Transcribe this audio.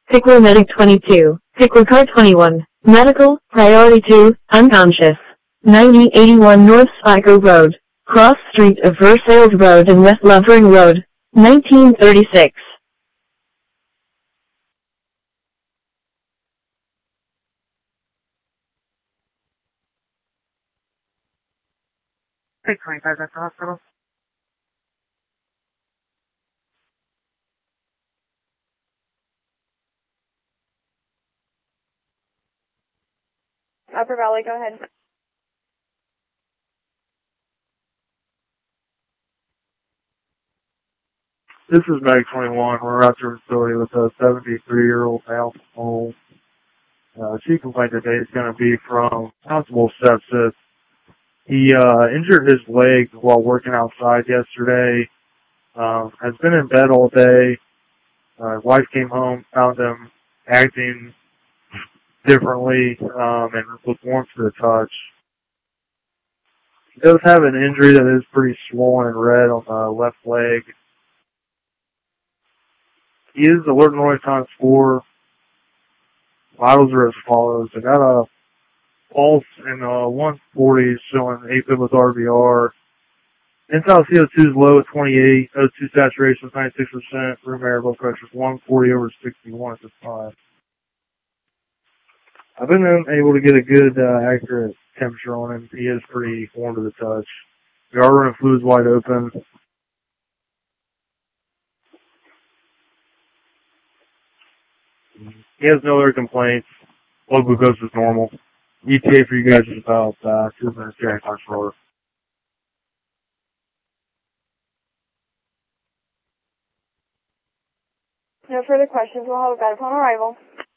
Pickler Medic 22, Pickler Car 21, Medical, Priority 2, unconscious. 9081 North Spiker Road, cross street of Versailles Road and West Lovering Road, 1936. Take 25 at the hospital. Upper Valley, go ahead. This is Meg 21. We're at the facility with a 73-year-old male from home. She complained today is going to be from possible sepsis. He injured his leg while working outside yesterday. Has been in bed all day. His wife came home, found him acting differently, and was warm to the touch. He does have an injury that is pretty swollen and red on the left leg. He is alert noise times 4. Vitals are as follows. I got a pulse in 140 showing AFib with RVR. Inside CO2 is low at 28. O2 saturation is 96%. Room air blood pressure is 140 over 61 at this time. I've been able to get a good, accurate temperature on him. He is pretty warm to the touch. We are running fluids wide open. He has no other complaints. Blood glucose is normal. ETA for you guys is about 2 minutes here on short. No further questions. We'll have a bed upon arrival.